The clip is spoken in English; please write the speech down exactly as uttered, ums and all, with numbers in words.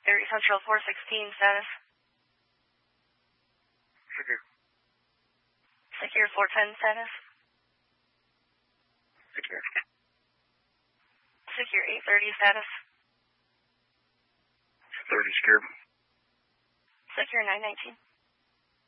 Erie Central four sixteen, status. Secure. Secure four ten, status. Secure. Secure eight thirty, status. thirty secure. Secure nine nineteen.